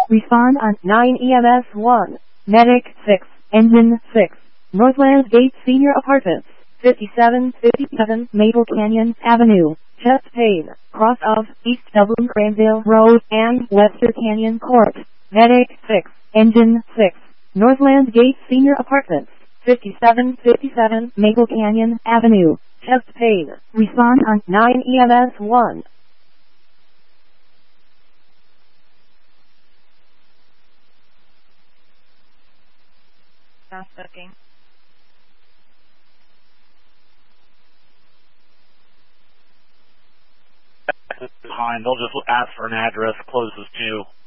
Respond on 9 EMS 1. Medic 6. Engine 6. Northland Gate Senior Apartments. 5757 Maple Canyon Avenue. Chest pain. Cross of East Dublin Granville Road and Webster Canyon Court. Medic 6. Engine 6. Northland Gate Senior Apartments. 5757 Maple Canyon Avenue. Chest pain. Respond on 9 EMS 1. Fast booking. Fine. They'll just ask for an address closest to